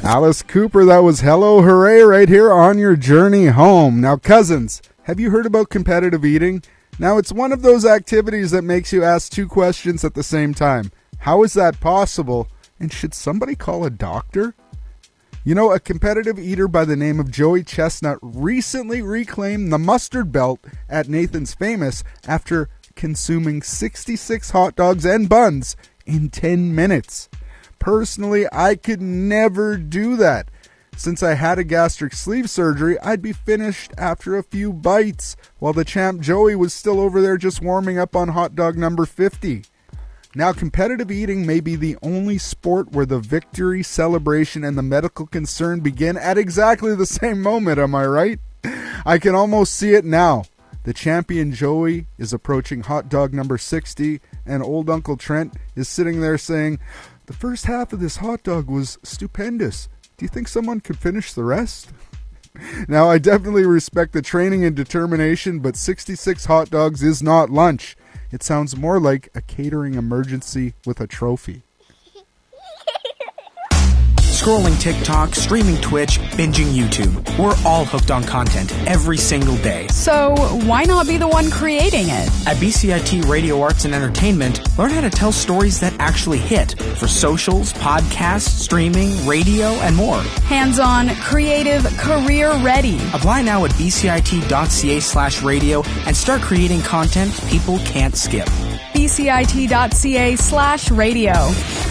Alice Cooper, that was Hello Hooray right here on your journey home. Now, cousins, have you heard about competitive eating? Now, it's one of those activities that makes you ask two questions at the same time. How is that possible? And should somebody call a doctor? You know, a competitive eater by the name of Joey Chestnut recently reclaimed the mustard belt at Nathan's Famous after consuming 66 hot dogs and buns in 10 minutes. Personally, I could never do that. Since I had a gastric sleeve surgery, I'd be finished after a few bites, while the champ Joey was still over there just warming up on hot dog number 50. Now, competitive eating may be the only sport where the victory, celebration, and the medical concern begin at exactly the same moment, am I right? I can almost see it now. The champion Joey is approaching hot dog number 60, and old Uncle Trent is sitting there saying, "The first half of this hot dog was stupendous. Do you think someone could finish the rest?" Now, I definitely respect the training and determination, but 66 hot dogs is not lunch. It sounds more like a catering emergency with a trophy. Scrolling TikTok, streaming Twitch, binging YouTube. We're all hooked on content every single day. So why not be the one creating it? At BCIT Radio Arts and Entertainment, learn how to tell stories that actually hit for socials, podcasts, streaming, radio, and more. Hands-on, creative, career-ready. Apply now at bcit.ca/radio and start creating content people can't skip. bcit.ca/radio.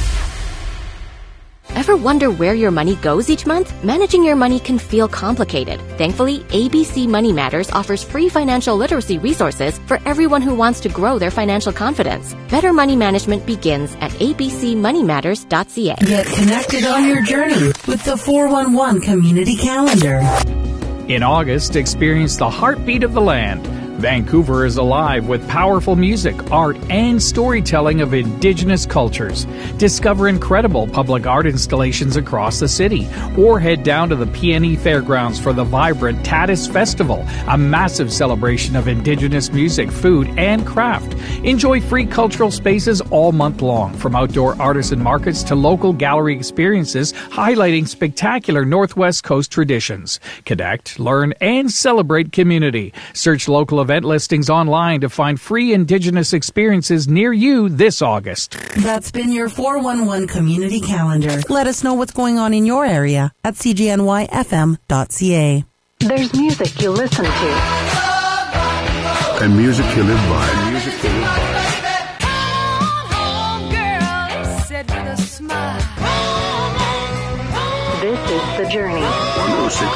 Ever wonder where your money goes each month? Managing your money can feel complicated. Thankfully, ABC Money Matters offers free financial literacy resources for everyone who wants to grow their financial confidence. Better money management begins at abcmoneymatters.ca. Get connected on your journey with the 411 Community Calendar. In August, experience the heartbeat of the land. Vancouver is alive with powerful music, art, and storytelling of Indigenous cultures. Discover incredible public art installations across the city, or head down to the PNE Fairgrounds for the vibrant Tatis Festival, a massive celebration of Indigenous music, food, and craft. Enjoy free cultural spaces all month long, from outdoor artisan markets to local gallery experiences highlighting spectacular Northwest Coast traditions. Connect, learn, and celebrate community. Search local event listings online to find free Indigenous experiences near you this August. That's been your 411 Community Calendar. Let us know what's going on in your area at cgnyfm.ca. There's music you listen to. And music you live by. This is The Journey. 106.